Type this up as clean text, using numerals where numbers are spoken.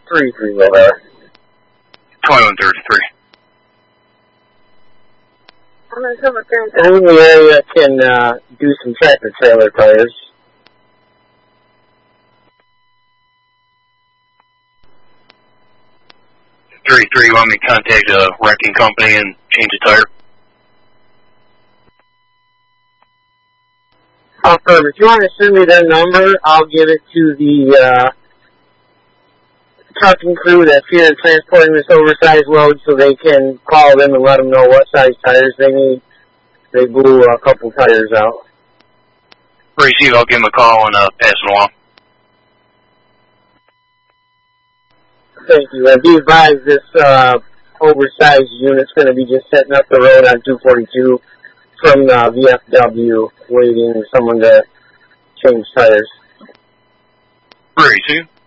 2133 will there. 2133. Who in the area can do some tractor trailer tires? You want me to contact a wrecking company and change a tire? If you want to send me their number, I'll give it to the trucking crew that's here transporting this oversized load so they can call them and let them know what size tires they need. They blew a couple tires out. Receive, I'll give them a call and pass it along. Thank you. And be advised, this oversized unit's going to be just setting up the road on 242 from VFW, waiting for someone to change tires. Receive.